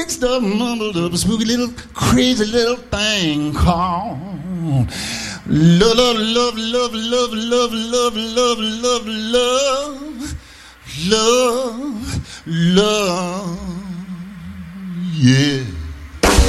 mixed up, mumbled up, spooky little, crazy little thing called love, love, love, love, love, love, love, love, love, love, love, love, yeah.